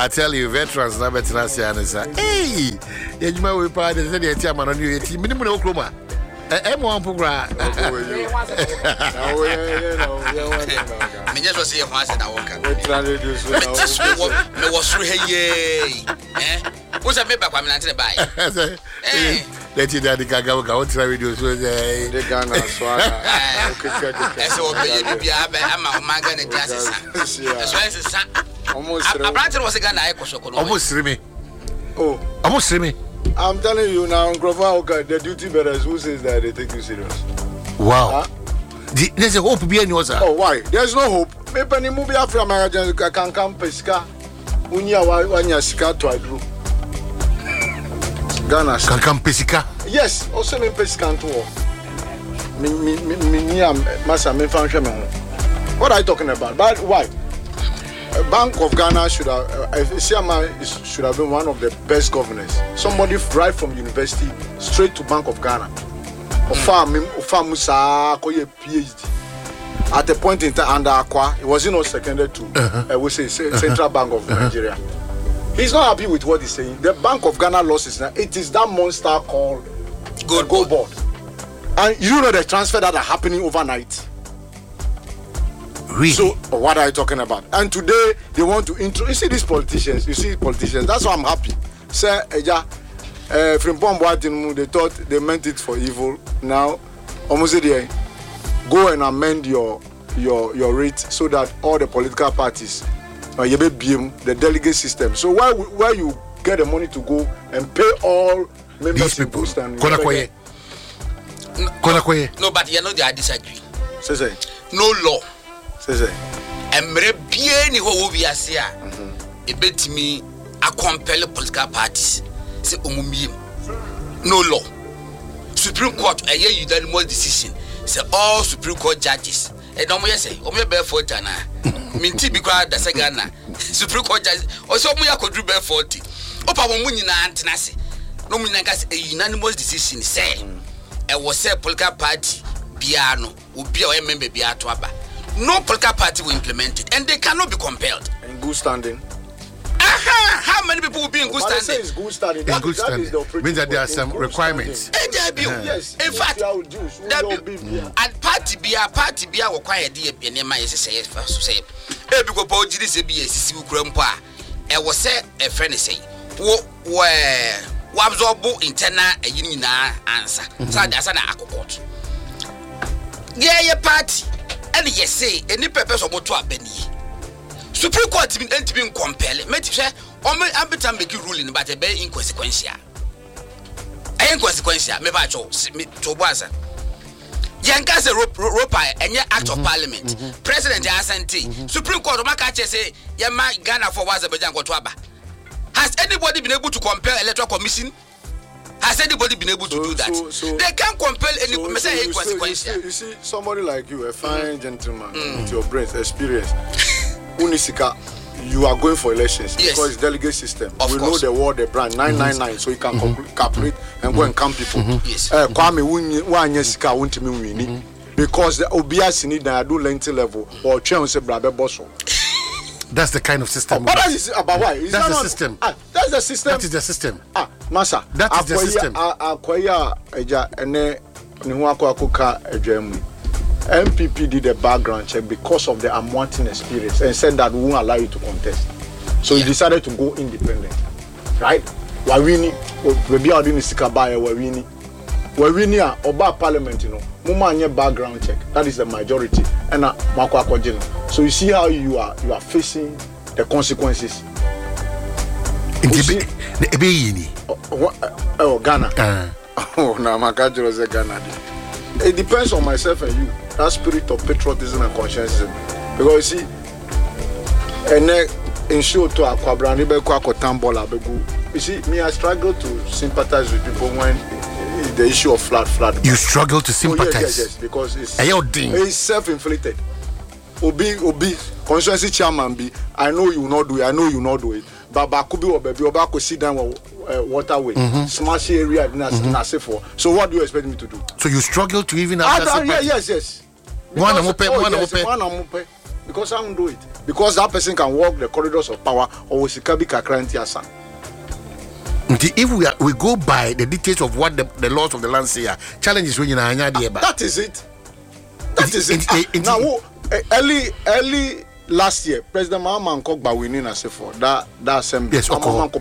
I tell you, veterans na better say hey, yejuma we pa de say the chairman on you team minimum no kroma. Mo ampogra. Me just was here once na work. Me was through here. What's a me back when I tell buy. Let you daddy gaga go try radio so say the Ghana swag. Okay. So be am manga na glasses. So is almost a branch was Ghana I ko almost me. Oh, almost me. I'm telling you now, Grover, the duty bearers who says that they take you serious. Wow. There's a hope behind yours. Oh, why? There's no hope. Maybe any movie after Americans can come pesca. Unya wanya sika to a group. Ghana can come pesca. Yes, also in pesca to me massa me function. What are you talking about? But why? Bank of Ghana should have been one of the best governors. Somebody right from university straight to Bank of Ghana. Ofa Musa koye PhD. At a point in time under Aqua, he was not seconded to we say Central Bank of Nigeria. He's not happy with what he's saying. The Bank of Ghana losses now. It is that monster called Gold Board. And you know the transfer that are happening overnight. Really? So what are you talking about? And today they want to you see these politicians. That's why I'm happy. Say, from Bomboatin, they thought they meant it for evil. Now, almost there, go and amend your rate so that all the political parties, the delegate system. So where you get the money to go and pay all members in Boston? No, but you know they disagree. Say. No law. Say. Bien who we are here. It bet me a compel political parties. Say no law. Supreme Court a year unanimous decision. Say all Supreme Court judges. And don't say, "Oh, me bear for Jana." Minti because that's a Ghana. Supreme Court judges. Also, me I could do bear 40. Opa won't na antenasi. No me a unanimous decision. Say, I was a political party. Piano will be a member Biatuaba. No political party will implement it, and they cannot be compelled. In good standing. How many people will be in good standing? Say it's good standing. That means that there are some requirements. Yes. In fact, and party be a required DA and my say first to say. Every go poji this be a CC grandpa. I was say a friend say, where absorb internal a union answer. So that's an accord. Yeah, party. And yes, say any purpose of what to happen. Supreme Court to be compelled. Make sure I'm make you ruling, but a very inconsequential. Inconsequential, maybe I chose to Baza. Yankas Ropa and your act of parliament. President Asante. Supreme Court of Makache say, Yama Ghana for Wazabajan Kotwaba. Has anybody been able to compel electoral commission? Has anybody been able to do that? So they can't compel any consequential. You see, somebody like you, a fine gentleman, with your brains, experience, Unisika, you are going for elections because it's delegate system. We know the word, the brand 999, so you can calculate and go and count people. Yes. Kwame Wanyesika won't mean because the OBS need to do lengthy level or change the brother bosso. That's the kind of system. What is it about? Why? That's the system. That's the system. That is the system. Massa. That is the system. MPP did a background check because of the unwanted experience and said that we won't allow you to contest. So you decided to go independent, right? Wawini, maybe I didn't stick by Wawini. Wawini Oba Parliament, Mumanya background check. That is the majority. And so you see how you are facing the consequences. Ghana. Oh, now my country was a Ghana. It depends on myself and you. That spirit of patriotism and conscientism. Because you see, and in show to Aquabrani Beko Tambola Begu. You see, me I struggle to sympathize with people when the issue of flood. You struggle to sympathize? Yes, because it's self-inflicted. Obi, conscience chairman be. I know you will not do it. But Bakubi or baby, Oba could sit down waterway, smash area, for. So what do you expect me to do? So you struggle to even have that? Yes. One amupe. Because I don't do it. because that person can walk the corridors of power or Sikabi Kakranti Asan. If we go by the details of what the laws of the land say, challenges when you know that is it. That is it. Now, early last year, President Mahama Nkogba winning as for that assembly. Yes, okay. A lot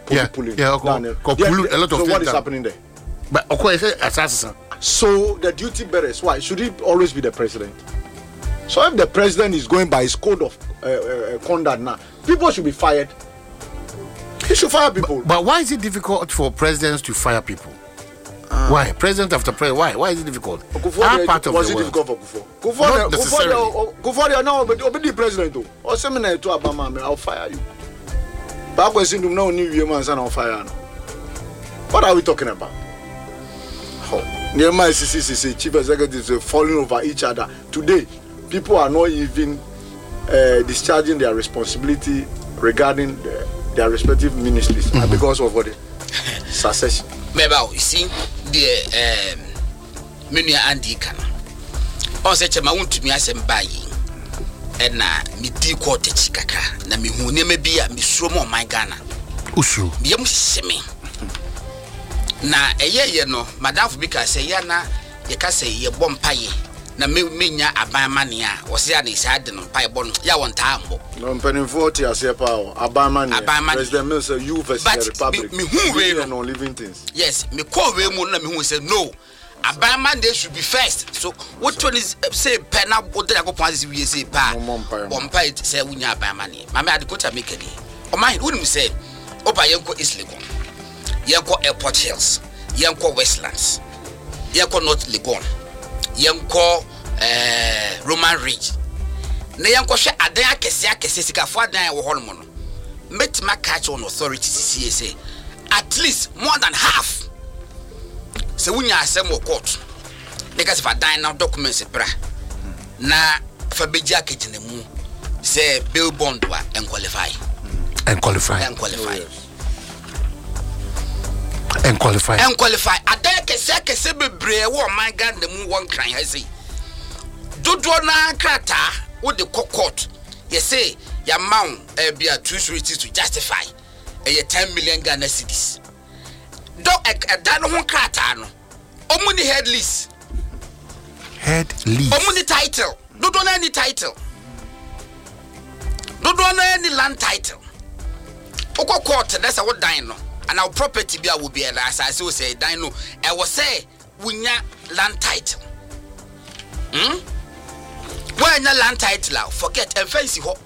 of so what is happening there? But okay, assassin. So the duty bearers, why should it always be the president? So if the president is going by his code of conduct now, people should be fired. He should fire people. But why is it difficult for presidents to fire people? Why? President after president, why is it difficult? Our part of was the it world. difficult for Kufuor? Not necessarily. Kufuor now, but the president or seminar to Obama, I'll fire you. But I think no new humans are on fire. What are we talking about? Nehemiah CCC chief executives are falling over each other. Today, people are not even discharging their responsibility regarding their respective ministries because of what succession. Maybe you see the menu Andy can. On such a mount to me as I'm buying. And me deep quarter chikaka. Na me who never be a Miss Romo my Ghana. Ushu. Yam semi. Na eye no madam Fubika say yana ye ka say ye bom paye na me nya aban mane a wo se ya na isa de no paye bon ya won ta ambo no mpeni 40 ase pa aban mane president Mills say you versus the republic me who we no living things yes me call we mu na me who say no aban mane should be first so what one is say pen na wo de akopon ase we say pa bom paye say wunya aban mane mama adekota make ade o man who say oba yenko islegon Yanko Airport Hills, Yanko Westlands, Yanko North Legon, Yanko Roman Ridge. Na Yanko she adan akese sika fo adan wo holmono. Met my catch on authority CSA. At least more than half. Se wunya asem wo court. Because if adan now documents bra. Na fa beja kejene mu say bill bond wa qualify. And qualify. And qualify. Adeke se bebre wo man gan the mu won kran ha sei. Dodo na krata wo de court. Ye say ya maun bia 2 sureties to justify. 10 million Ghana cedis. Do dan ho krata no. Omuni head lease. Omuni title. Dodo na any title. Dodo na any land title. Oko court that's what dan no. And our property be will be as I say dino I was say wunya land title. When na land title forget and fancy ho.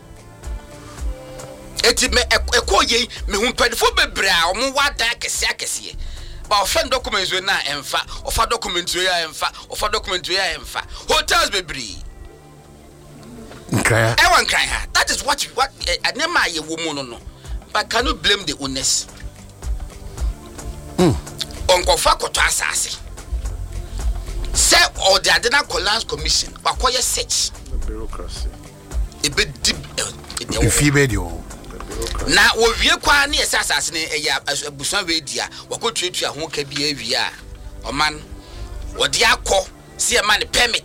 Eti me ekoye me hu pedifo bebre a omo wada kese but offend documents we na emfa offer documents we emfa offer documents we emfa hotels bebre nkaya e wan nkaya that is what anema ye wo mu no but can you blame the owners? Onkofa koto asase say or the Adena Collins Commission wakoye search bureaucracy ebe deep na wo wie kwa na asase ne eya abusan we dia wakotuatua ho ka bia wie a oman wode akọ se e man permit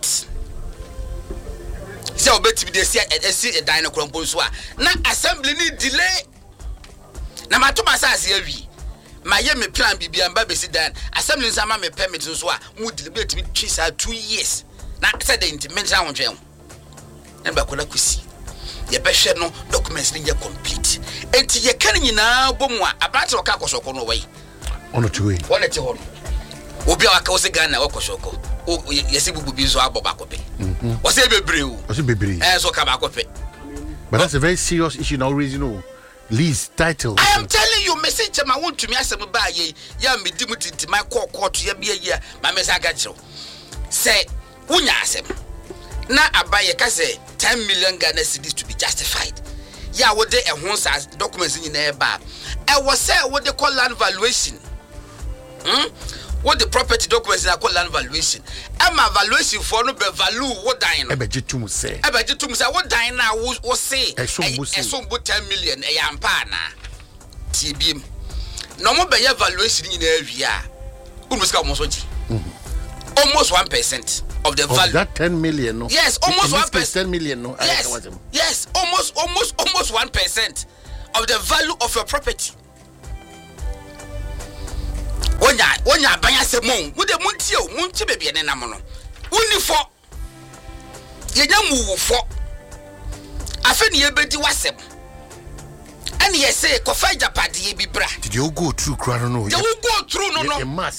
se obetimi de se esi dan no krompo so a na assembly ni delay na matoma asase awie my me plan bibia mba besi dan assembly nsama me permit so a mu deliberate me twisa 2 years na said the intimate won na ba kola kusi ye behwe no documents ni ye complete enti ye kan nyina bomu a abate waka akosoko no wai ono tuwe wona te hono obi waka wo se Ghana wakosoko ye se bubu bi so aboba kope wo se bebre so ka ba kope but that's a very serious issue now reason no lease title. I am telling you, message I want to me as a baye. Ya me dimuti my court ya be ya. My message say, Unya asem. Na abaye ka say 10 million Ghana cedis to be justified. Ya wo de ehon as documents in na eba. I was say what they call land valuation. What the property documents na call land valuation. Am valuation for no be value what dying. Ebejitum say what dying na wo say. Esum 10 million e yampa na. Tibim. No mo be valuation in area. Unu ska mo so ji. Almost 1%. of the value. That 10 million, no? Yes, almost 1%. 10 million, no? Yes, almost 1% of the value of your property. When you buy a semon, with the Muntio, baby, and Namono. Only for you for. I think you better was him. And yes, say, Kofaja Paddy be bra. Did you go through Crono? You will go through no. A mass,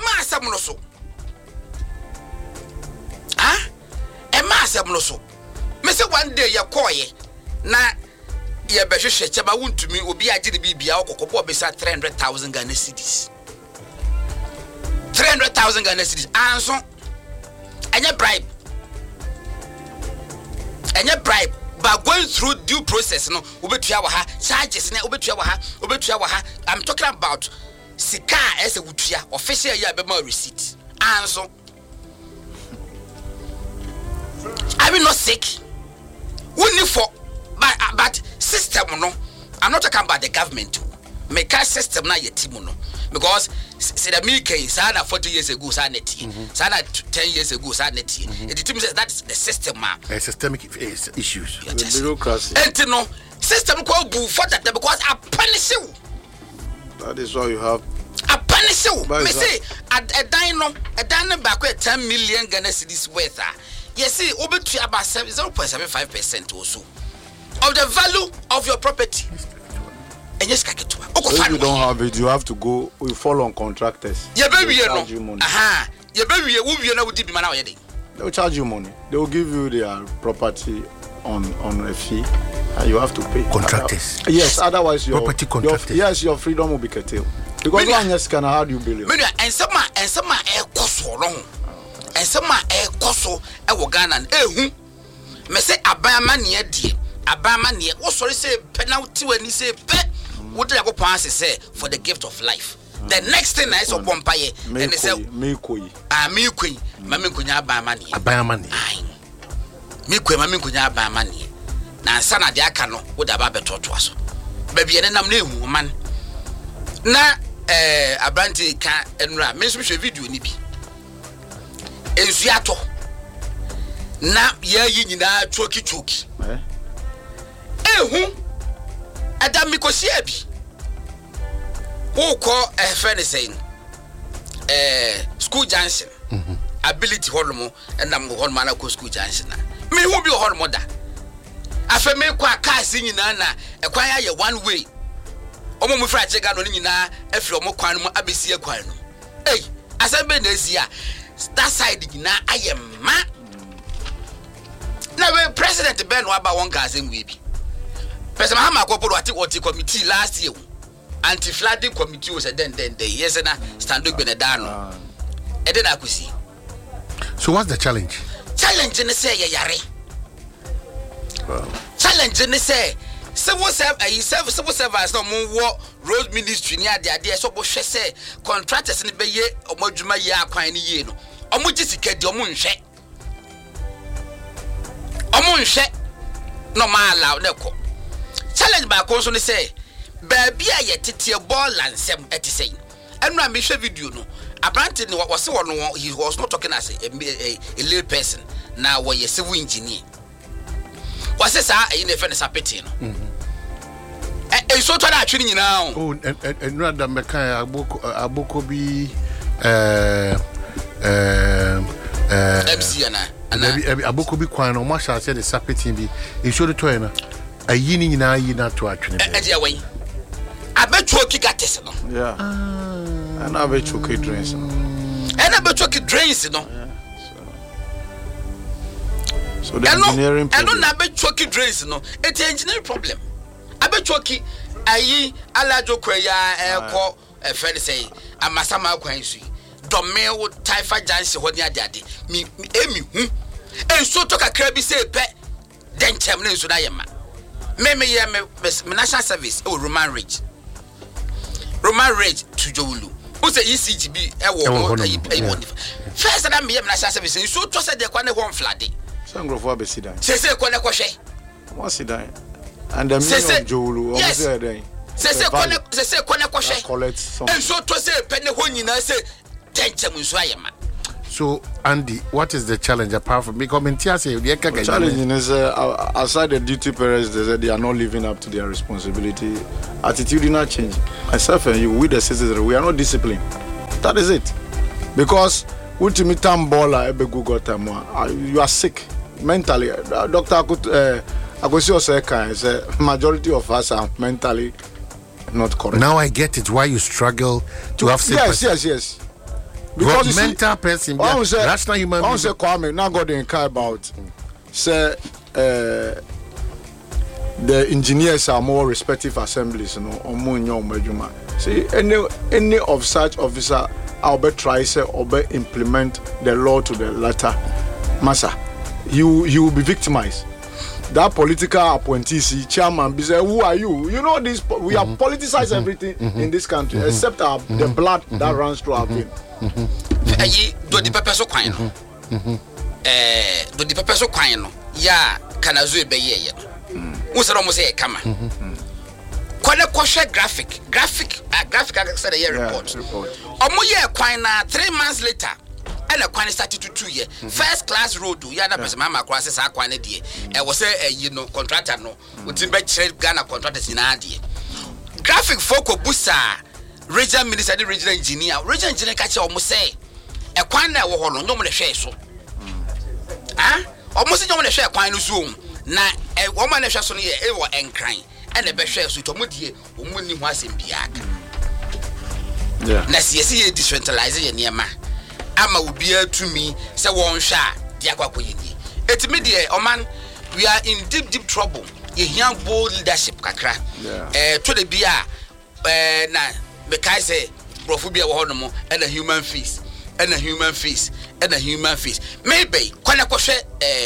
ah? A mass, me say one day you call ye. Na ye be hwehwe cheba wontumi obi agye de bibia okokobo besa 300,000 Ghana cedis. 300,000 Ghana cedis. Anso anya bribe. But going through due process no obetua wa ha charges na obetua wa ha. I'm talking about sika as a wutua official ya be ma receipt. Anso I will not sick. Only for but system no. I'm not talking about the government. Make a system na yetimu no. Because say the milk sana 40 years ago sana 10 years ago sana the team says that's the system man. Systemic issues. The bureaucracy. And no system called boo for that because I punish you. That is why you have. I punish you. Me say a dino back with 10 million Ghana cedis worth. Yes, see, over to about 0.75% or so of the value of your property. And yes, if you don't have it, you have to go. We fall on contractors. Yeah, baby, you know. Yeah, baby, you will be man. They will charge you money. They will give you their property on a fee, and you have to pay. Contractors. Yes, otherwise your property contractors. Your freedom will be curtailed. Because one year can how do you bill? And some air cost so long. And some air cost so Ghana. Me say abama near dear. Abama near. Oh, sorry, say penalty when he say pet. What do I go pass say for the gift of life? The next thing I saw Pompaye and they say, Milkui. Mammy Kunya buy money. I buy money. Milkui, Mammy Kunya buy money. Now, son of the Akano would have a to us. Baby, and I'm new woman. Na a brandy can and ram, Miss video nippy. Enziato. Na ye na choki. Who? Adam Mikosiebi. Who call a friend saying, School Junction, Ability Hormo, and I'm Hormana School Junction. Me who be Hormoda. After me qua car singing Nana, acquire you one way. Omo Frat Cheganina, if you're more quanum, Abisia quanum. Hey, as I been this year, that side, I am ma. Now, President Ben Waba one cousin will be. President Hamakopo what committee last year. Anti-flooding committee was then the yes and standing Benedano. And then I could see. So what's the challenge? Challenge in the say yare. Challenge in the say civil service no more road ministry near the idea so she say contractors in the bay or Mojuma ya quine ye no. Omujisika de omunshe. Omunshe no ma allow neko. Challenge by console say baby a tete ball and sem etisay. And when I share video no, apparently was he was not talking as a little person. Now was a civil engineer. Was this in the furnace appetite? And so to actually now. Oh, and rather Mekaya Abokobi MC and Abokobi Kwan or Masha said the Sapiti be in short trainer. A yini na yina to actually. I bet you got this. Yeah. And I bet you could drains. And I bet you could drains, you know. So the engineering problem. I don't bet you could drains, you know. It's an engineering problem. I bet you ayi alajo kwaya ko a friend say amasama kwansu. Domeo Taifa Jansi what near daddy. Me emi and so talk a crabby say pet then terminate so I am. Me national service Roman Ridge to Jolu. Who say ECGB first and I'm national service and so to say the corner one flooding. Some of what be sitting. Say corner crochet. What's it dying? And the million Jolu yes. Say corner crochet. And so to say penny when you say 10 times. So, Andy, what is the challenge apart from becoming TSA? The challenge is aside the duty parents, they said they are not living up to their responsibility. Attitude did not change. Myself and you, with the citizens, we are not disciplined. That is it. Because ultimate time baller, you are sick mentally. Doctor Agosio said, majority of us are mentally not correct. Now I get it. Why you struggle to have sympathy. Yes. Because mental person, rational human being. Say Kwame, now God didn't care about. Say the engineers are more respective assemblies, you know, or more in your majuma. See, any of such officer, I'll be try say or be implement the law to the letter. Massa, you will be victimized. That political appointee, chairman, be say, who are you? You know this. We have politicized everything in this country, except the blood that runs through our veins. Do the pepper so quiet. Do the pepper so quiet. Ya can as we be ye. Who's almost say, come on. Graphic, I said a year report. Omoye Quina 3 months later. And a quine started to 2 years. First class road to Yana Mama crosses our quine dear. I was a contractor no. With the bed trade Ghana contractors in Adi. Graphic Foco Busa, regional minister, regional engineer catcher almost say a quine that will no one share so. Ah, almost no one share quine zoom. Na a woman a shasson here ever and crying. And the best shares with Omudi, who was in Piak. Yeah. Nassi decentralizing near ma. Ama will be to me, say one shot, Diaquaquini. It's media, oh man, we are in deep trouble. A young bold leadership, Kakra. To the beer, na, because say, Profubia Honomo, and a human face, and a human face, and a human face. Maybe, Quanacoshe,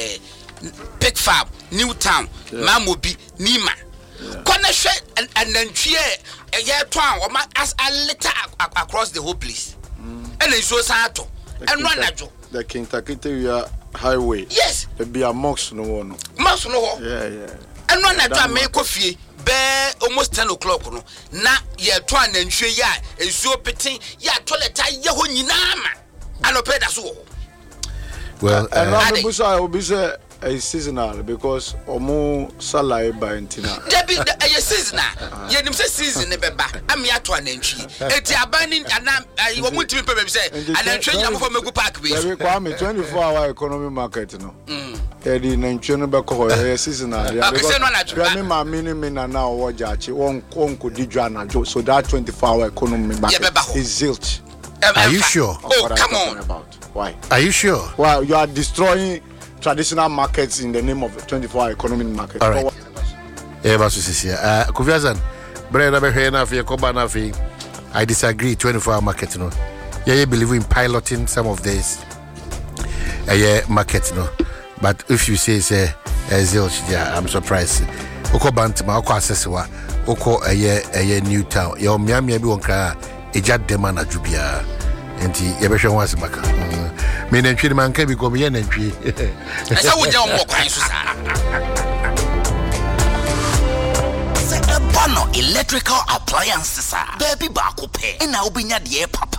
Pig Farm, Newtown, Mamubi, Nima. Quanashe, and then cheer a year town, or as a letter across the whole place. And it's so sad. And run at the Kintakita highway. Yes. There be a mox no one. Mox no. Yeah. And run at make coffee. Bear almost 10 o'clock. No. Na ye twan and she ya is so petty. Ya toilet yahunama. And no pay that so. Well, and I will be a seasonal because Omo Salai by Intina. Debbie, a seasonal. Yenim says season, Beba. I'm yet to an entry. It's a banning and I want to be said. And then train you from a good park with 24-hour economy market. No, Eddie Nanchenabako, a seasonal. Grandma Minimin and now Wajachi, one could Dijana, so that 24-hour economy market is zilch. Are you sure? Oh, come on. Why? Are you sure? Well, you are destroying traditional markets in the name of 24-hour economic market. All right. Yeah, but Kufiazan, I disagree. 24-hour market, no. Yeah, you believe in piloting some of this, market, no. But if you say zilch, yeah, I'm surprised. Oko Bantama, Oko Assesswa, Oko Newtown. Your Miami be on car. Ejad demana jubia. Enti yebehwe wansi maka. Me nantwi de man ka bi go me nantwi. Esa wo ja mo kwan so sa. Se ebono electrical appliances sa. Baby ba ko pe. Na obinya de papa.